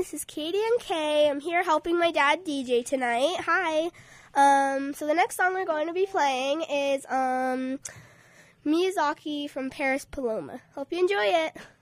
This is Katie and Kay. I'm here helping my dad DJ tonight. Hi. So the next song we're going to be playing is Miyazaki from Paris Paloma. Hope you enjoy it.